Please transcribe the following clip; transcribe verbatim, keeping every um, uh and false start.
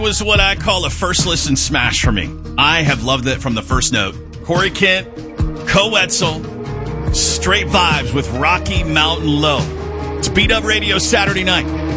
Was what I call a first listen smash for me. I have loved it from the first note. Corey Kent, Co Wetzel, straight vibes with Rocky Mountain Low. It's Beat Up Radio Saturday night.